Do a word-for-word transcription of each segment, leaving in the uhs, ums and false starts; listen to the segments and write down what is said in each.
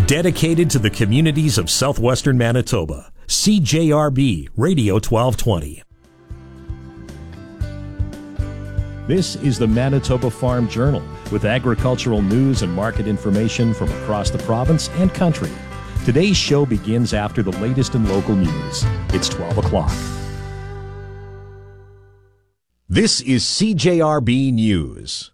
Dedicated to the communities of southwestern Manitoba. C J R B Radio twelve twenty. This is the Manitoba Farm Journal with agricultural news and market information from across the province and country. Today's show begins after the latest in local news. It's twelve o'clock. This is C J R B News.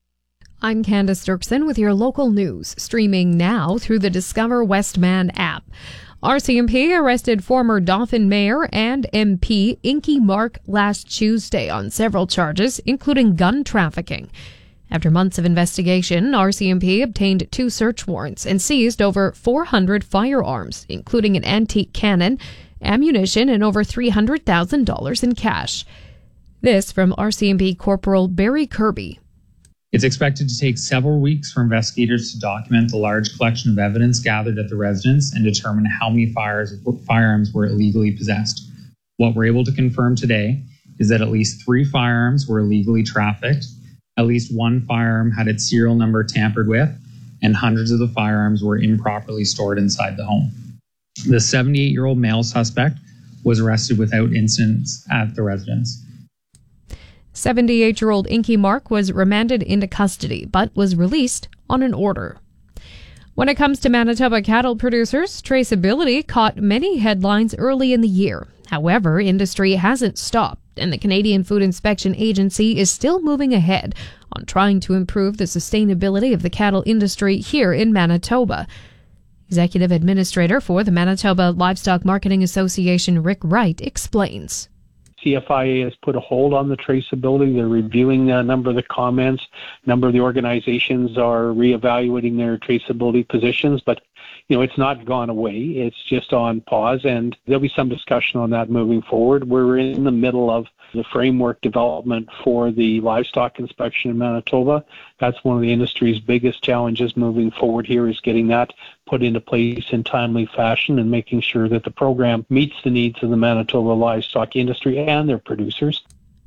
I'm Candace Dirksen with your local news, streaming now through the Discover Westman app. R C M P arrested former Dauphin Mayor and M P Inky Mark last Tuesday on several charges, including gun trafficking. After months of investigation, R C M P obtained two search warrants and seized over four hundred firearms, including an antique cannon, ammunition, and over three hundred thousand dollars in cash. This from R C M P Corporal Barry Kirby. It's expected to take several weeks for investigators to document the large collection of evidence gathered at the residence and determine how many fires, firearms were illegally possessed. What we're able to confirm today is that at least three firearms were illegally trafficked, at least one firearm had its serial number tampered with, and hundreds of the firearms were improperly stored inside the home. The seventy-eight-year-old male suspect was arrested without incidents at the residence. seventy-eight-year-old Inky Mark was remanded into custody, but was released on an order. When it comes to Manitoba cattle producers, traceability caught many headlines early in the year. However, industry hasn't stopped, and the Canadian Food Inspection Agency is still moving ahead on trying to improve the sustainability of the cattle industry here in Manitoba. Executive Administrator for the Manitoba Livestock Marketing Association, Rick Wright, explains. C F I A has put a hold on the traceability. They're reviewing a number of the comments. A number of the organizations are reevaluating their traceability positions, but you know, it's not gone away. It's just on pause, and there'll be some discussion on that moving forward. We're in the middle of the framework development for the livestock inspection in Manitoba. That's one of the industry's biggest challenges moving forward here, is getting that put into place in timely fashion and making sure that the program meets the needs of the Manitoba livestock industry and their producers.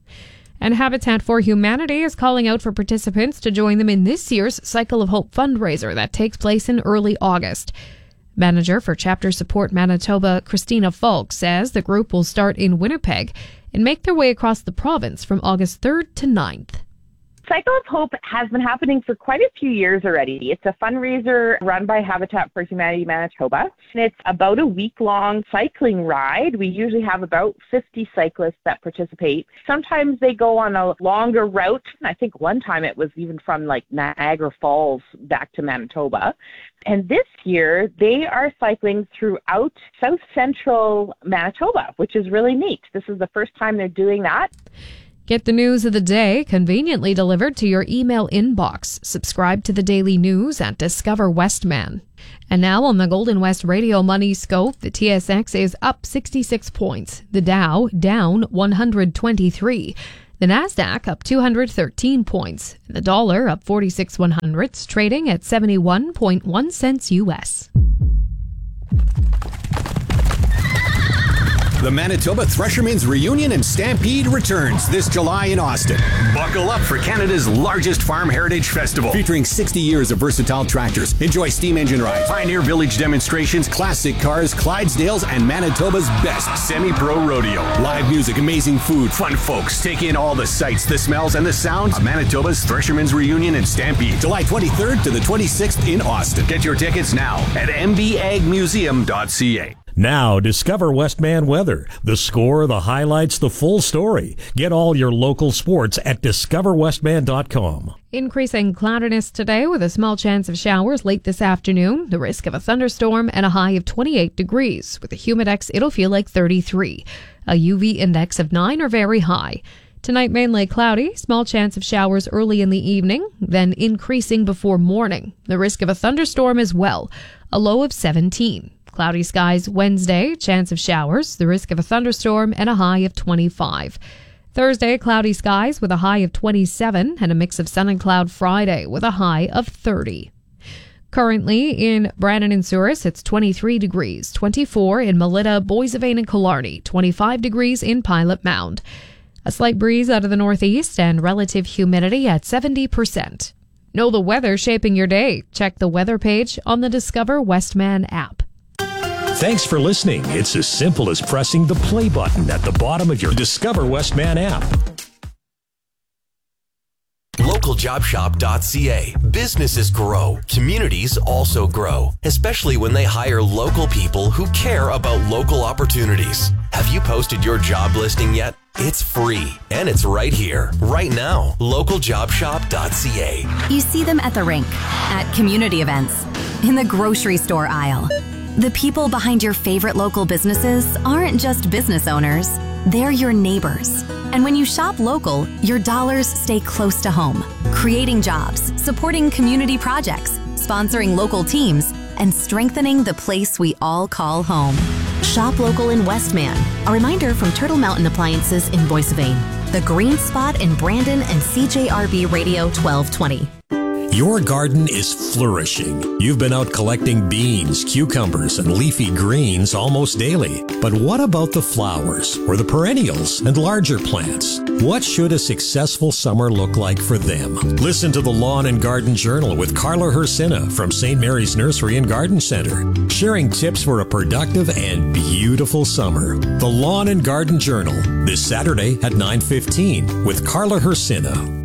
And Habitat for Humanity is calling out for participants to join them in this year's Cycle of Hope fundraiser that takes place in early August. Manager for Chapter Support Manitoba, Christina Falk, says the group will start in Winnipeg and make their way across the province from August third to ninth. Cycle of Hope has been happening for quite a few years already. It's a fundraiser run by Habitat for Humanity Manitoba. And it's about a week-long cycling ride. We usually have about fifty cyclists that participate. Sometimes they go on a longer route. I think one time it was even from like Niagara Falls back to Manitoba. And this year, they are cycling throughout South Central Manitoba, which is really neat. This is the first time they're doing that. Get the news of the day conveniently delivered to your email inbox. Subscribe to the daily news at Discover Westman. And now on the Golden West Radio Money Scope, the T S X is up sixty-six points. The Dow down one hundred twenty-three. The Nasdaq up two hundred thirteen points. The dollar up forty-six one hundredths, trading at seventy-one point one cents U S. The Manitoba Threshermen's Reunion and Stampede returns this July in Austin. Buckle up for Canada's largest farm heritage festival, featuring sixty years of versatile tractors. Enjoy steam engine rides, Pioneer Village demonstrations, classic cars, Clydesdales, and Manitoba's best semi-pro rodeo. Live music, amazing food, fun folks. Take in all the sights, the smells, and the sounds of Manitoba's Threshermen's Reunion and Stampede, July twenty-third to the twenty-sixth in Austin. Get your tickets now at m b ag museum dot c a. Now, discover Westman weather. The score, the highlights, the full story. Get all your local sports at discover westman dot com. Increasing cloudiness today with a small chance of showers late this afternoon. The risk of a thunderstorm and a high of twenty-eight degrees. With a humidex, it'll feel like thirty-three. A U V index of nine or very high. Tonight, mainly cloudy. Small chance of showers early in the evening, then increasing before morning. The risk of a thunderstorm as well. A low of seventeen. Cloudy skies Wednesday, chance of showers, the risk of a thunderstorm, and a high of twenty-five. Thursday, cloudy skies with a high of twenty-seven, and a mix of sun and cloud Friday with a high of thirty. Currently in Brandon and Souris, it's twenty-three degrees, twenty-four in Melita, Boissevain, and Killarney, twenty-five degrees in Pilot Mound. A slight breeze out of the northeast and relative humidity at seventy percent. Know the weather shaping your day. Check the weather page on the Discover Westman app. Thanks for listening. It's as simple as pressing the play button at the bottom of your Discover Westman app. local job shop dot c a. Businesses grow. Communities also grow, especially when they hire local people who care about local opportunities. Have you posted your job listing yet? It's free, and it's right here, right now. local job shop dot c a. You see them at the rink, at community events, in the grocery store aisle. The people behind your favorite local businesses aren't just business owners, they're your neighbors. And when you shop local, your dollars stay close to home, creating jobs, supporting community projects, sponsoring local teams, and strengthening the place we all call home. Shop local in Westman. A reminder from Turtle Mountain Appliances in Boissevain, The Green Spot in Brandon, and C J R B Radio twelve twenty. Your garden is flourishing. You've been out collecting beans, cucumbers, and leafy greens almost daily. But what about the flowers, or the perennials and larger plants? What should a successful summer look like for them? Listen to the Lawn and Garden Journal with Carla Hersina from Saint Mary's Nursery and Garden Center, sharing tips for a productive and beautiful summer. The Lawn and Garden Journal, this Saturday at nine fifteen with Carla Hersina.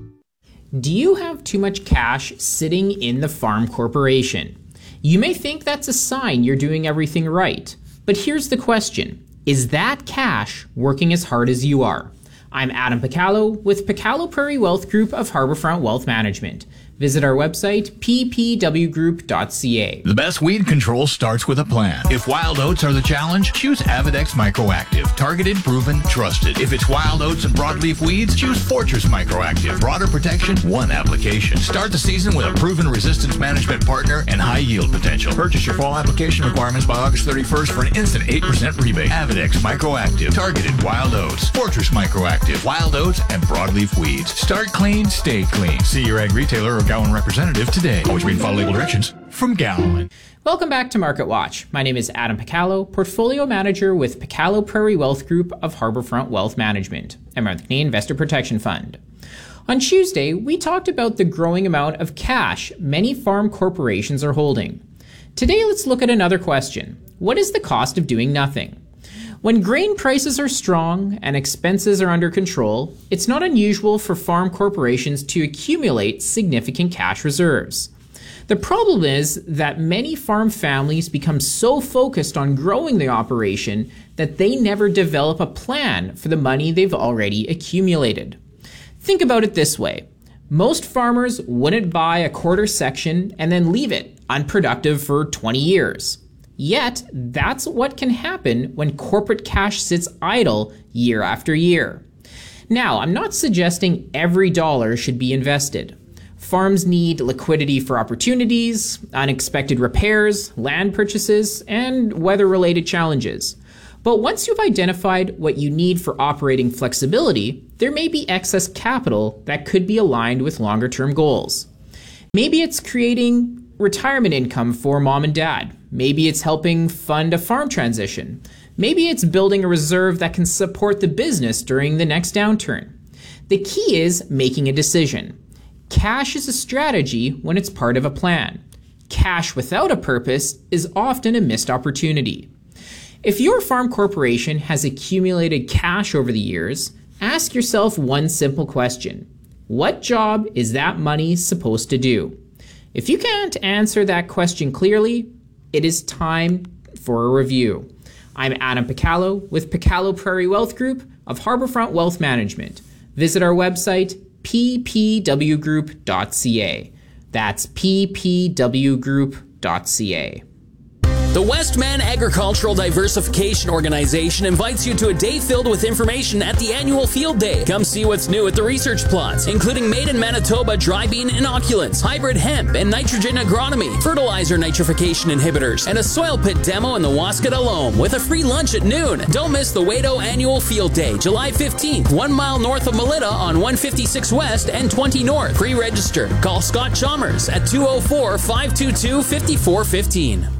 Do you have too much cash sitting in the farm corporation? You may think that's a sign you're doing everything right. But here's the question. Is that cash working as hard as you are? I'm Adam Picallo with Picallo Prairie Wealth Group of Harbourfront Wealth Management. Visit our website, p p w group dot c a. The best weed control starts with a plan. If wild oats are the challenge, choose Avidex Microactive. Targeted, proven, trusted. If it's wild oats and broadleaf weeds, choose Fortress Microactive. Broader protection, one application. Start the season with a proven resistance management partner and high yield potential. Purchase your fall application requirements by August thirty-first for an instant eight percent rebate. Avidex Microactive. Targeted wild oats. Fortress Microactive. Wild oats and broadleaf weeds. Start clean, stay clean. See your ag retailer or Gowan representative today. Always read and follow legal directions from Gowan. Welcome back to Market Watch. My name is Adam Picallo, Portfolio Manager with Picallo Prairie Wealth Group of Harbourfront Wealth Management, a member of the Canadian Investor Protection Fund. On Tuesday, we talked about the growing amount of cash many farm corporations are holding. Today, let's look at another question. What is the cost of doing nothing? When grain prices are strong and expenses are under control, it's not unusual for farm corporations to accumulate significant cash reserves. The problem is that many farm families become so focused on growing the operation that they never develop a plan for the money they've already accumulated. Think about it this way. Most farmers wouldn't buy a quarter section and then leave it unproductive for twenty years. Yet, that's what can happen when corporate cash sits idle year after year. Now, I'm not suggesting every dollar should be invested. Farms need liquidity for opportunities, unexpected repairs, land purchases, and weather-related challenges. But once you've identified what you need for operating flexibility, there may be excess capital that could be aligned with longer-term goals. Maybe it's creating retirement income for mom and dad. Maybe it's helping fund a farm transition. Maybe it's building a reserve that can support the business during the next downturn. The key is making a decision. Cash is a strategy when it's part of a plan. Cash without a purpose is often a missed opportunity. If your farm corporation has accumulated cash over the years, ask yourself one simple question. What job is that money supposed to do? If you can't answer that question clearly, it is time for a review. I'm Adam Picallo with Picallo Prairie Wealth Group of Harbourfront Wealth Management. Visit our website, p p w group dot c a. That's p p w group dot c a. The Westman Agricultural Diversification Organization invites you to a day filled with information at the annual Field Day. Come see what's new at the research plots, including made in Manitoba dry bean inoculants, hybrid hemp and nitrogen agronomy, fertilizer nitrification inhibitors, and a soil pit demo in the Wascata Loam with a free lunch at noon. Don't miss the Wado Annual Field Day, July fifteenth, one mile north of Melita on one fifty-six West and twenty North. Pre-register. Call Scott Chalmers at two oh four, five two two, five four one five.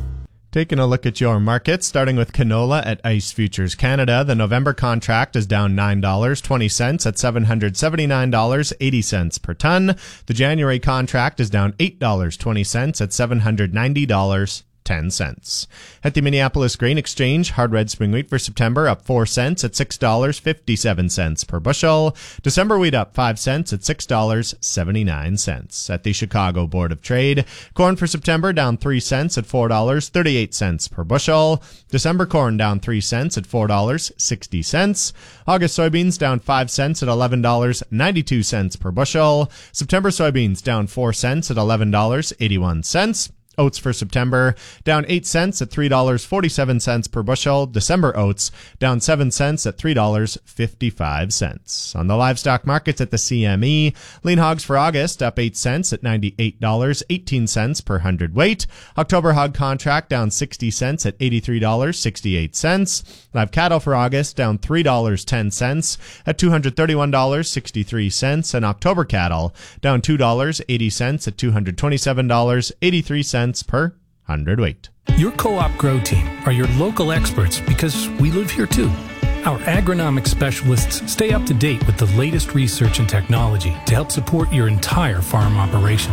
Taking a look at your markets, starting with canola at ICE Futures Canada. The November contract is down nine dollars and twenty cents at seven hundred seventy-nine dollars and eighty cents per ton. The January contract is down eight dollars and twenty cents at seven hundred ninety dollars and ten cents. At the Minneapolis Grain Exchange, hard red spring wheat for September up four cents at six dollars and fifty-seven cents per bushel. December wheat up five cents at six dollars and seventy-nine cents. At the Chicago Board of Trade, corn for September down three cents at four dollars and thirty-eight cents per bushel. December corn down three cents at four dollars and sixty cents. August soybeans down five cents at eleven dollars and ninety-two cents per bushel. September soybeans down four cents at eleven dollars and eighty-one cents. Oats for September down eight cents at three dollars and forty-seven cents per bushel. December oats down seven cents at three dollars and fifty-five cents. On the livestock markets at the C M E, lean hogs for August up eight cents at ninety-eight dollars and eighteen cents per hundredweight. October hog contract down sixty cents at eighty-three dollars and sixty-eight cents. Live cattle for August down three dollars and ten cents at two hundred thirty-one dollars and sixty-three cents. And October cattle down two dollars and eighty cents at two hundred twenty-seven dollars and eighty-three cents per hundredweight. Your Co-op Grow team are your local experts because we live here too. Our agronomic specialists stay up to date with the latest research and technology to help support your entire farm operation.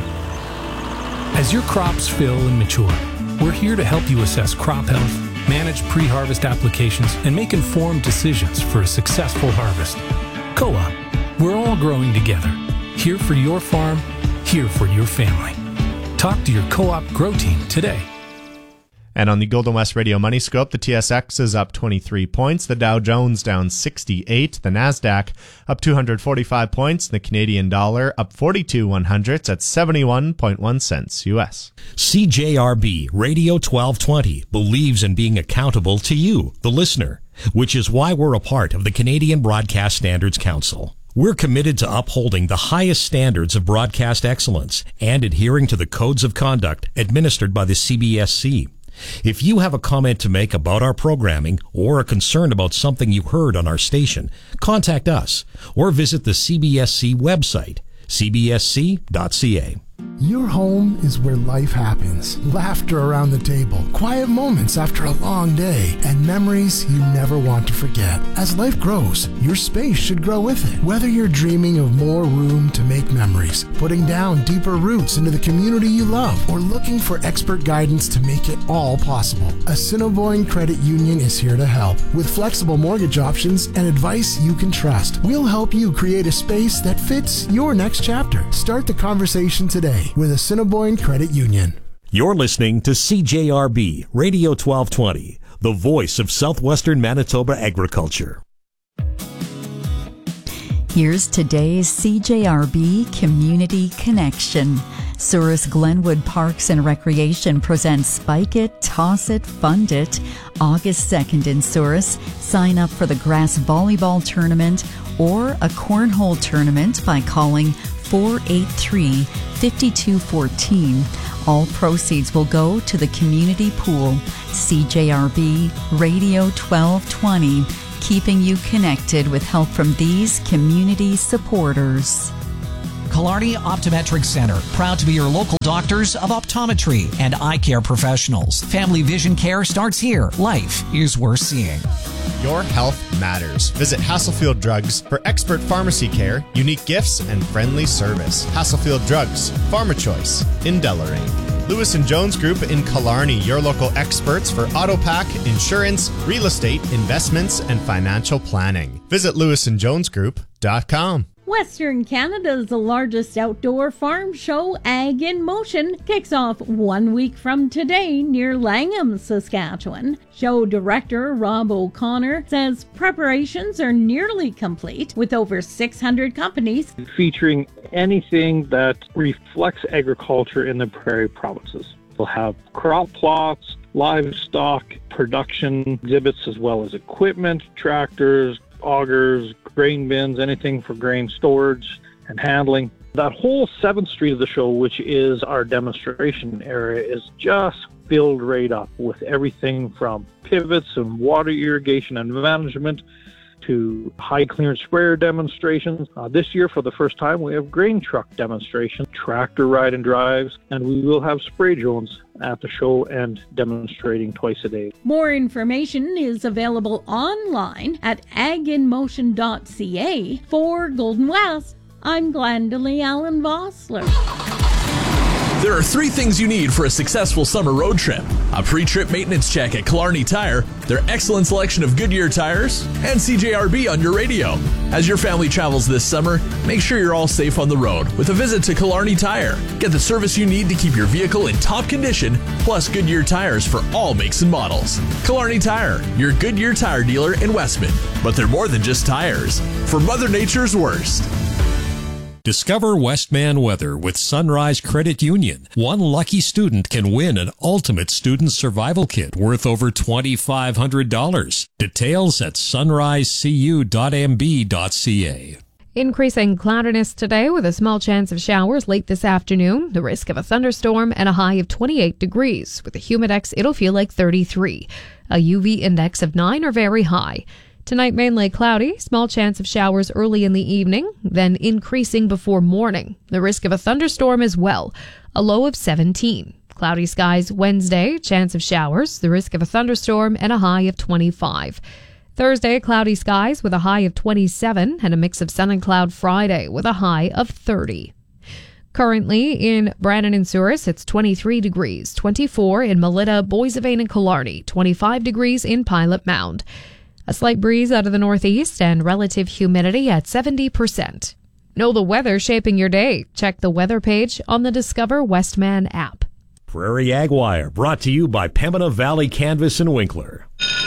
As your crops fill and mature, we're here to help you assess crop health, manage pre-harvest applications, and make informed decisions for a successful harvest. Co-op, we're all growing together. Here for your farm, here for your family. Talk to your Co-op Grow team today. And on the Golden West Radio Money Scope, the T S X is up twenty-three points, the Dow Jones down sixty-eight, the Nasdaq up two hundred forty-five points, the Canadian dollar up forty-two one hundredths at seventy-one point one cents U S. C J R B Radio twelve twenty believes in being accountable to you, the listener, which is why we're a part of the Canadian Broadcast Standards Council. We're committed to upholding the highest standards of broadcast excellence and adhering to the codes of conduct administered by the C B S C. If you have a comment to make about our programming or a concern about something you heard on our station, contact us or visit the C B S C website, c b s c dot c a. Your home is where life happens. Laughter around the table, quiet moments after a long day, and memories you never want to forget. As life grows, your space should grow with it. Whether you're dreaming of more room to make memories, putting down deeper roots into the community you love, or looking for expert guidance to make it all possible, Assiniboine Credit Union is here to help. With flexible mortgage options and advice you can trust, we'll help you create a space that fits your next chapter. Start the conversation today with Assiniboine Credit Union. You're listening to C J R B Radio twelve twenty, the voice of southwestern Manitoba agriculture. Here's today's C J R B Community Connection. Souris Glenwood Parks and Recreation presents Spike It, Toss It, Fund It, August second in Souris. Sign up for the grass volleyball tournament or a cornhole tournament by calling four eight three, five two one four. All proceeds will go to the community pool. C J R B Radio twelve twenty, keeping you connected with help from these community supporters. Killarney Optometric Center, proud to be your local doctors of optometry and eye care professionals. Family vision care starts here. Life is worth seeing. Your health matters. Visit Hasselfield Drugs for expert pharmacy care, unique gifts, and friendly service. Hasselfield Drugs, Pharma Choice in Deloraine. Lewis and Jones Group in Killarney, your local experts for autopack, insurance, real estate, investments, and financial planning. Visit lewis and jones group dot com. Western Canada's largest outdoor farm show, Ag in Motion, kicks off one week from today near Langham, Saskatchewan. Show director Rob O'Connor says preparations are nearly complete with over six hundred companies featuring anything that reflects agriculture in the prairie provinces. We'll have crop plots, livestock, production exhibits, as well as equipment, tractors, augers, grain bins, anything for grain storage and handling. That whole seventh Street of the show, which is our demonstration area, is just filled right up with everything from pivots and water irrigation and management to high clearance sprayer demonstrations. Uh, this year, for the first time, we have grain truck demonstrations, tractor ride and drives, and we will have spray drones at the show and demonstrating twice a day. More information is available online at ag in motion dot c a. For Golden West, I'm Glendalee Allen Vossler. There are three things you need for a successful summer road trip: a pre-trip maintenance check at Killarney Tire, their excellent selection of Goodyear tires, and C J R B on your radio. As your family travels this summer, make sure you're all safe on the road with a visit to Killarney Tire. Get the service you need to keep your vehicle in top condition, plus Goodyear tires for all makes and models. Killarney Tire, your Goodyear tire dealer in Westman. But they're more than just tires. For Mother Nature's worst. Discover Westman weather with Sunrise Credit Union. One lucky student can win an ultimate student survival kit worth over twenty-five hundred dollars. Details at sunrise c u dot m b dot c a. Increasing cloudiness today with a small chance of showers late this afternoon. The risk of a thunderstorm and a high of twenty-eight degrees. With a humidex, it'll feel like thirty-three. A U V index of nine or very high. Tonight, mainly cloudy, small chance of showers early in the evening, then increasing before morning. The risk of a thunderstorm as well, a low of seventeen. Cloudy skies Wednesday, chance of showers, the risk of a thunderstorm, and a high of twenty-five. Thursday, cloudy skies with a high of twenty-seven, and a mix of sun and cloud Friday with a high of thirty. Currently in Brandon and Souris, it's twenty-three degrees, twenty-four in Melita, Boissevain, and Killarney, twenty-five degrees in Pilot Mound. A slight breeze out of the northeast and relative humidity at seventy percent. Know the weather shaping your day. Check the weather page on the Discover Westman app. Prairie Ag Wire, brought to you by Pembina Valley Canvas and Winkler.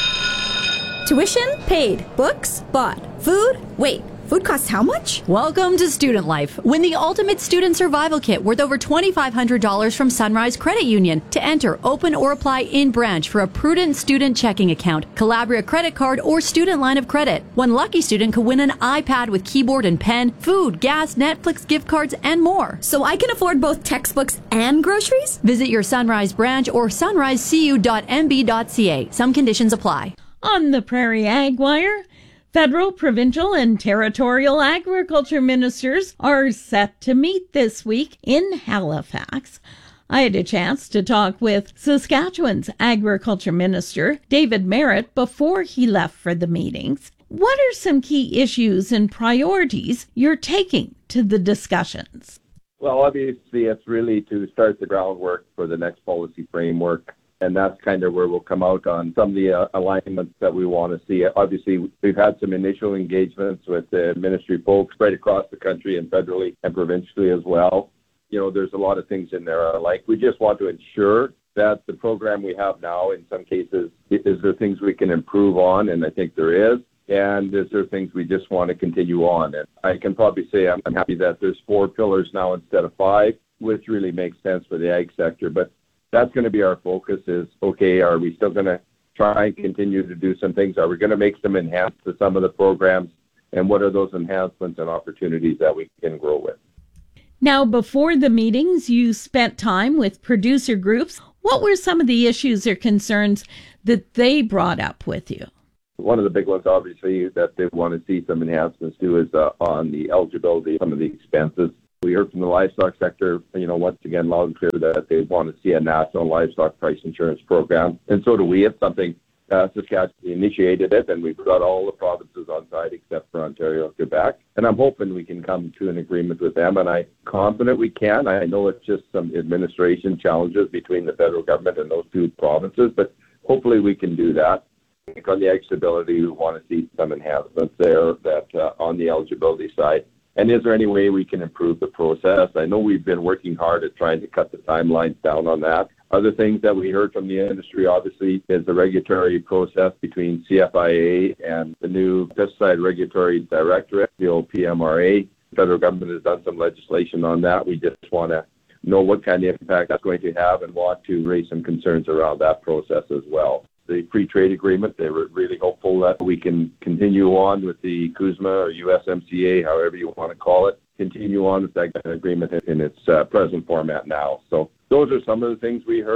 Tuition paid. Books bought. Food? Wait. Food costs how much? Welcome to Student Life. Win the ultimate student survival kit worth over twenty-five hundred dollars from Sunrise Credit Union. To enter, open or apply in branch for a Prudent student checking account, Calabria credit card, or student line of credit. One lucky student could win an iPad with keyboard and pen, food, gas, Netflix gift cards, and more. So I can afford both textbooks and groceries? Visit your Sunrise branch or sunrise c u dot m b dot c a. Some conditions apply. On the Prairie Ag Wire, federal, provincial, and territorial agriculture ministers are set to meet this week in Halifax. I had a chance to talk with Saskatchewan's agriculture minister, David Merritt, before he left for the meetings. What are some key issues and priorities you're taking to the discussions? Well, obviously, it's really to start the groundwork for the next policy framework. And that's kind of where we'll come out on some of the uh, alignments that we want to see. Obviously, we've had some initial engagements with the ministry folks right across the country and federally and provincially as well. You know, there's a lot of things in there. Like, we just want to ensure that the program we have now, in some cases, is there things we can improve on? And I think there is. And is there things we just want to continue on? And I can probably say I'm, I'm happy that there's four pillars now instead of five, which really makes sense for the ag sector. But that's going to be our focus is, okay, are we still going to try and continue to do some things? Are we going to make some enhancements to some of the programs? And what are those enhancements and opportunities that we can grow with? Now, before the meetings, you spent time with producer groups. What were some of the issues or concerns that they brought up with you? One of the big ones, obviously, that they want to see some enhancements to is uh, on the eligibility of some of the expenses. We heard from the livestock sector, you know, once again, loud and clear that they want to see a national livestock price insurance program. And so do we. It's something uh, Saskatchewan initiated it, and we've got all the provinces on side except for Ontario and Quebec. And I'm hoping we can come to an agreement with them, and I'm confident we can. I know it's just some administration challenges between the federal government and those two provinces, but hopefully we can do that. I think on the eligibility, we want to see some enhancements there that uh, on the eligibility side. And is there any way we can improve the process? I know we've been working hard at trying to cut the timelines down on that. Other things that we heard from the industry, obviously, is the regulatory process between C F I A and the new Pesticide Regulatory Directorate, the old P M R A. The federal government has done some legislation on that. We just want to know what kind of impact that's going to have and want to raise some concerns around that process as well. The free trade agreement, they were really hopeful that we can continue on with the CUSMA or U S M C A, however you want to call it, continue on with that agreement in its uh, present format now. So those are some of the things we heard.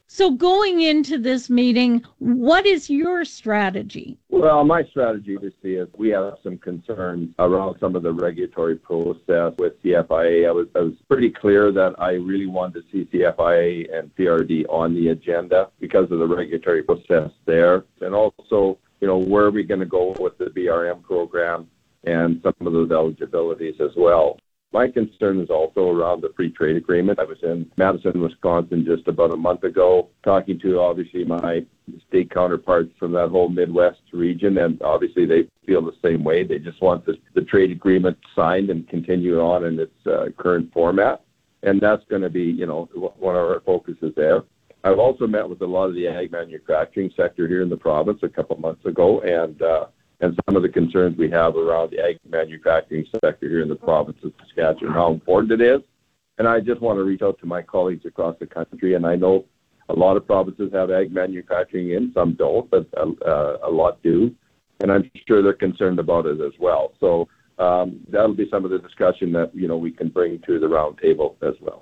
So going into this meeting, what is your strategy? Well, my strategy to see is we have some concerns around some of the regulatory process with C F I A. I was, I was pretty clear that I really wanted to see C F I A and P R D on the agenda because of the regulatory process there. And also, you know, where are we going to go with the B R M program and some of those eligibilities as well. My concern is also around the free trade agreement. I was in Madison, Wisconsin just about a month ago, talking to obviously my state counterparts from that whole Midwest region, and obviously they feel the same way. They just want the, the trade agreement signed and continue on in its uh, current format, and that's going to be, you know, one of our focuses there. I've also met with a lot of the ag manufacturing sector here in the province a couple months ago, and uh, and some of the concerns we have around the ag manufacturing sector here in the province of Saskatchewan, how important it is. And I just want to reach out to my colleagues across the country, and I know a lot of provinces have ag manufacturing in, some don't, but uh, a lot do. And I'm sure they're concerned about it as well. So um, that'll be some of the discussion that, you know, we can bring to the round table as well.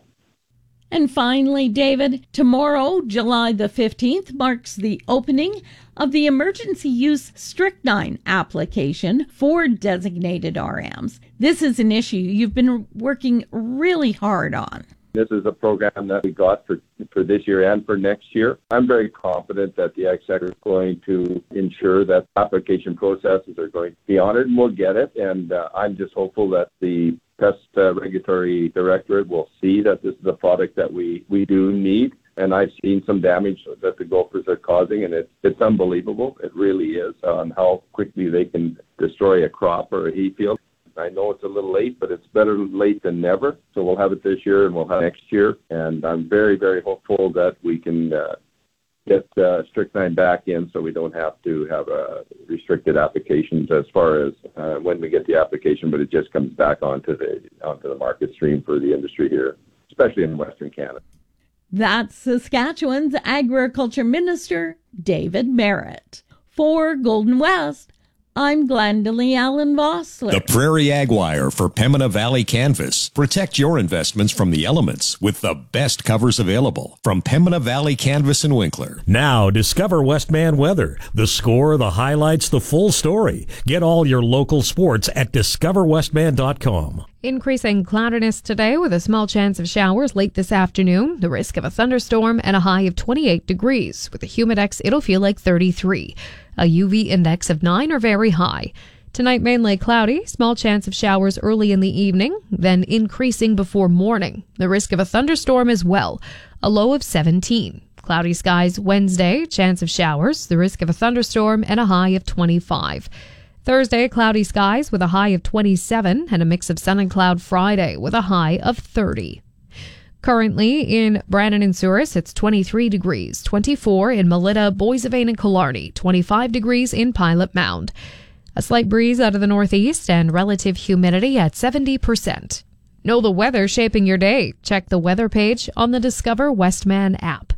And finally, David, tomorrow, July the fifteenth, marks the opening of the emergency use strychnine application for designated R Ms. This is an issue you've been working really hard on. This is a program that we got for, for this year and for next year. I'm very confident that the ag sector is going to ensure that application processes are going to be honored, and we'll get it. And uh, I'm just hopeful that the Pest uh, Regulatory Directorate will see that this is a product that we, we do need. And I've seen some damage that the gophers are causing, and it's, it's unbelievable. It really is, on how quickly they can destroy a crop or a hay field. I know it's a little late, but it's better late than never. So we'll have it this year and we'll have it next year. And I'm very, very hopeful that we can uh, get uh, strychnine back in so we don't have to have uh, restricted applications as far as uh, when we get the application, but it just comes back onto the onto the market stream for the industry here, especially in Western Canada. That's Saskatchewan's Agriculture Minister, David Merritt. For Golden West, I'm Glendalee Allen Vossler. The Prairie Ag Wire for Pembina Valley Canvas. Protect your investments from the elements with the best covers available from Pembina Valley Canvas and Winkler. Now, discover Westman Weather. The score, the highlights, the full story. Get all your local sports at discover westman dot com. Increasing cloudiness today with a small chance of showers late this afternoon. The risk of a thunderstorm and a high of twenty-eight degrees. With a humidex, it'll feel like thirty-three. A U V index of nine or very high. Tonight, mainly cloudy. Small chance of showers early in the evening, then increasing before morning. The risk of a thunderstorm as well. A low of seventeen. Cloudy skies Wednesday. Chance of showers. The risk of a thunderstorm and a high of twenty-five. Thursday, cloudy skies with a high of twenty-seven, and a mix of sun and cloud Friday with a high of thirty. Currently in Brandon and Souris, it's twenty-three degrees, twenty-four in Melita, Boissevain and Killarney, twenty-five degrees in Pilot Mound. A slight breeze out of the northeast and relative humidity at seventy percent. Know the weather shaping your day. Check the weather page on the Discover Westman app.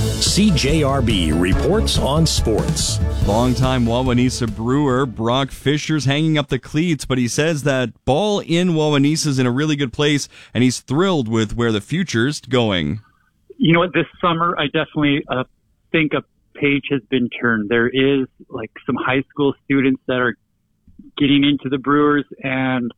C J R B reports on sports. Longtime Wawanesa brewer Brock Fisher's hanging up the cleats, but he says that ball in Wawanesa's in a really good place, and he's thrilled with where the future's going. You know what? This summer, I definitely uh, think a page has been turned. There is like some high school students that are getting into the Brewers, and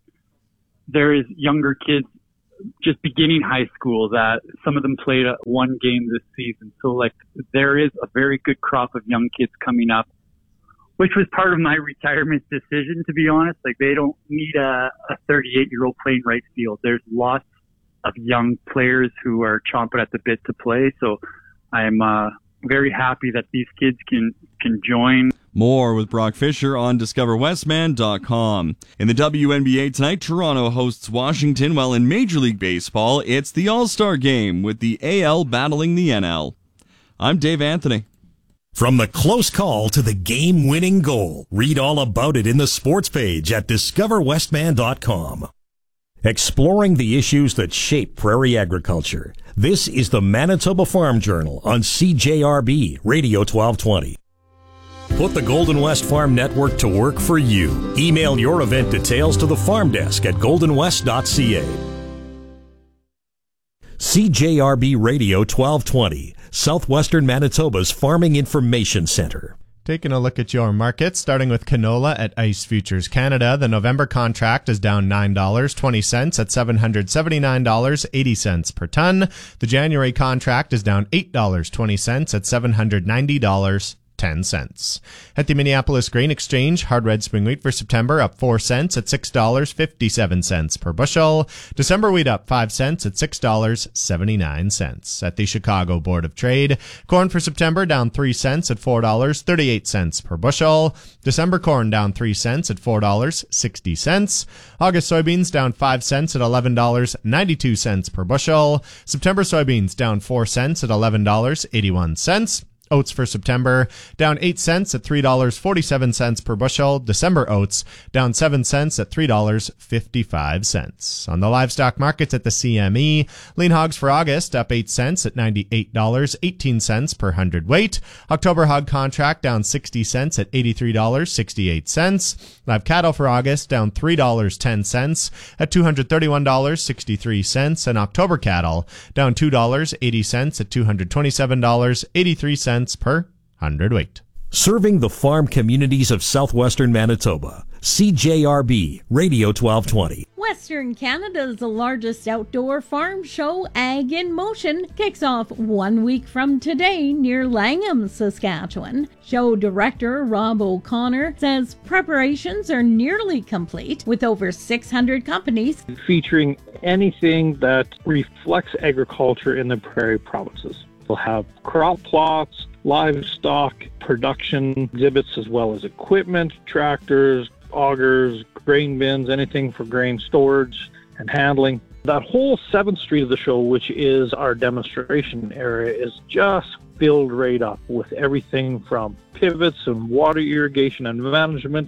there is younger kids just beginning high school that some of them played one game this season. So like there is a very good crop of young kids coming up, which was part of my retirement decision, to be honest. Like they don't need a, a thirty-eight year old playing right field. There's lots of young players who are chomping at the bit to play. So I'm uh, very happy that these kids can, can join. More with Brock Fisher on discover westman dot com. In the W N B A tonight, Toronto hosts Washington, while in Major League Baseball, it's the All-Star Game with the A L battling the N L. I'm Dave Anthony. From the close call to the game-winning goal, read all about it in the sports page at discover westman dot com. Exploring the issues that shape prairie agriculture. This is the Manitoba Farm Journal on C J R B Radio twelve twenty. Put the Golden West Farm Network to work for you. Email your event details to the farm desk at golden west dot c a. C J R B Radio twelve twenty, Southwestern Manitoba's Farming Information Center. Taking a look at your markets, starting with canola at Ice Futures Canada. The November contract is down nine dollars and twenty cents at seven hundred seventy-nine dollars and eighty cents per ton. The January contract is down eight dollars and twenty cents at seven hundred ninety dollars and ten cents. At the Minneapolis Grain Exchange, hard red spring wheat for September up four cents at six dollars and fifty-seven cents per bushel. December wheat up five cents at six dollars and seventy-nine cents. At the Chicago Board of Trade, corn for September down three cents at four dollars and thirty-eight cents per bushel. December corn down three cents at four dollars and sixty cents. August soybeans down five cents at eleven dollars and ninety-two cents per bushel. September soybeans down four cents at eleven dollars and eighty-one cents. Oats for September down eight cents at three dollars and forty-seven cents per bushel. December oats down seven cents at three dollars and fifty-five cents. On the livestock markets at the C M E, lean hogs for August up eight cents at ninety-eight dollars and eighteen cents per hundredweight. October hog contract down sixty cents at eighty-three dollars and sixty-eight cents. Live cattle for August down three dollars and ten cents at two hundred thirty-one dollars and sixty-three cents. And October cattle down two dollars and eighty cents at two hundred twenty-seven dollars and eighty-three cents per hundredweight. Serving the farm communities of southwestern Manitoba. C J R B Radio twelve twenty. Western Canada's largest outdoor farm show, Ag in Motion, kicks off one week from today near Langham, Saskatchewan. Show director Rob O'Connor says preparations are nearly complete with over six hundred companies featuring anything that reflects agriculture in the prairie provinces. We'll have crop plots, livestock, production exhibits, as well as equipment, tractors, augers, grain bins, anything for grain storage and handling. That whole seventh Street of the show, which is our demonstration area, is just filled right up with everything from pivots and water irrigation and management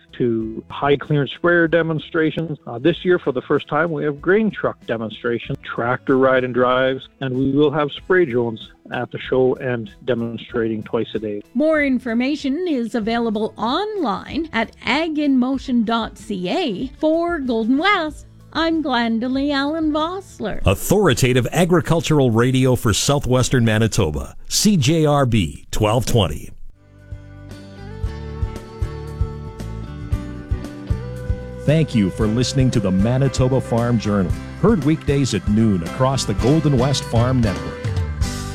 to high clearance sprayer demonstrations. Uh, this year, for the first time, we have grain truck demonstrations, tractor ride and drives, and we will have spray drones at the show and demonstrating twice a day. More information is available online at ag in motion dot c a. For Golden West, I'm Glendalee Allen Vossler. Authoritative agricultural radio for southwestern Manitoba. C J R B twelve twenty. Thank you for listening to the Manitoba Farm Journal, heard weekdays at noon across the Golden West Farm Network.